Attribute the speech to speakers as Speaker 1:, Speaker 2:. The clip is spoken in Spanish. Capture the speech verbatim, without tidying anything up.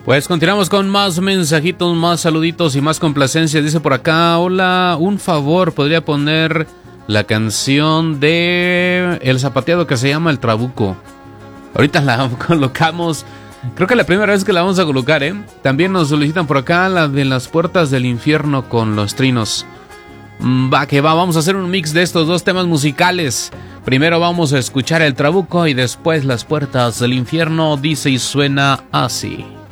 Speaker 1: Pues continuamos con más mensajitos, más saluditos y más complacencias. Dice por acá, hola, un favor, podría poner la canción de El Zapateado que se llama El Trabuco. Ahorita la colocamos, creo que la primera vez que la vamos a colocar, ¿eh? También nos solicitan por acá la de Las Puertas del Infierno con Los Trinos. Va que va, vamos a hacer un mix de estos dos temas musicales. Primero vamos a escuchar El Trabuco y después Las Puertas del Infierno. Dice y suena así.